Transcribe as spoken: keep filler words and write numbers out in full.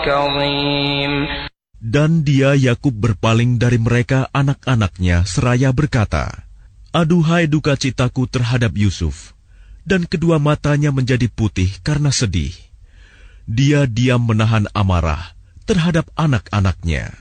عظيم. Dan dia Yakub berpaling dari mereka anak-anaknya seraya berkata, "Aduhai duka citaku terhadap Yusuf." Dan kedua matanya menjadi putih karena sedih. Dia diam menahan amarah terhadap anak-anaknya.